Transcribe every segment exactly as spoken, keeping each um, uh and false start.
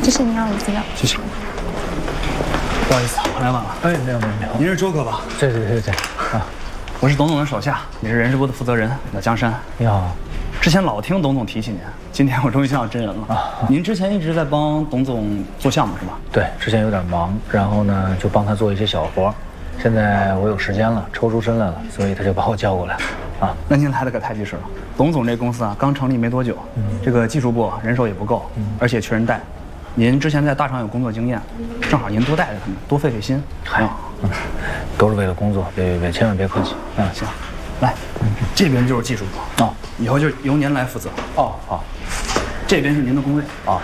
这是您要的资料。 谢谢。不好意思，我来晚了。 哎，没有没有没有。 您是周哥吧？ 对对对对。啊， 我是董总的手下，也是人事部的负责人，叫江山。 你好。 之前老听董总提起您，今天我终于见到真人了。啊，您之前一直在帮董总做项目是吧？ 对，之前有点忙，然后呢就帮他做一些小活。现在我有时间了，抽出身来了，所以他就把我叫过来。啊， 那您来的可太及时了。董总这公司啊，刚成立没多久，嗯、这个技术部人手也不够，嗯、而且缺人带。您之前在大厂有工作经验，正好您多带着他们，多费费心。 嗨，嗯，都是为了工作，别别别，千万别客气。 嗯，行，来，嗯、这边就是技术部哦，以后就由您来负责。 哦，好。 这边是您的工位啊。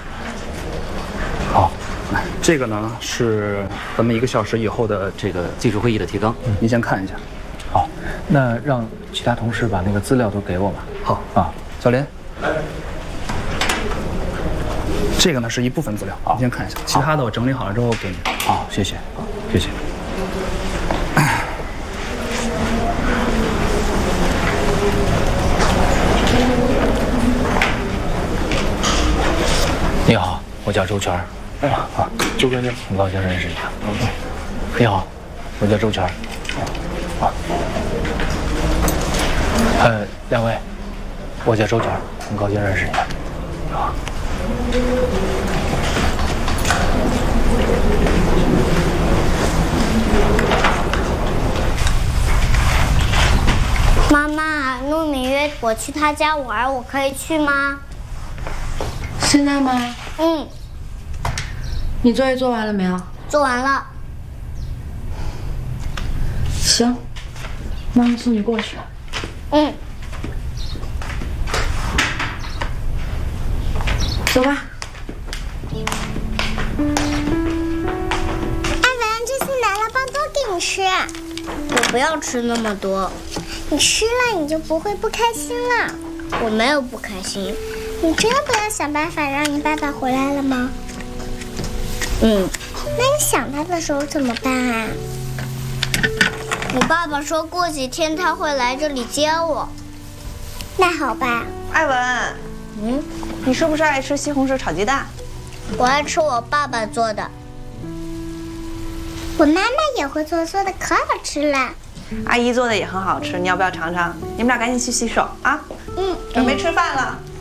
好， 来，这个呢是咱们一个小时以后的这个技术会议的提纲，嗯、您先看一下。 好，那让其他同事把那个资料都给我吧。 好啊， 小林。这个呢是一部分资料，你先看一下，其他的我整理好了之后给你。 好，谢谢，谢谢。你好，我叫周全。 哎，好，周先生， 很高兴认识你。你好，我叫周全。好。呃，两位，我叫周全，很高兴认识你。好。 妈妈，糯米约我去他家玩，我可以去吗？ 现在吗？ 嗯。 你作业做完了没有？ 做完了。 行，妈妈送你过去。 嗯。 走吧。 艾文，这次来了包多给你吃。我不要吃那么多。你吃了你就不会不开心了。我没有不开心。你真的不要想办法让你爸爸回来了吗？嗯。那你想他的时候怎么办啊？我爸爸说过几天他会来这里接我。那好吧。 艾文， 嗯， 你是不是爱吃西红柿炒鸡蛋？ 我爱吃我爸爸做的。我妈妈也会做，做的可好吃了。 阿姨做的也很好吃，你要不要尝尝？你们俩赶紧去洗手啊！ 嗯， 准备吃饭了。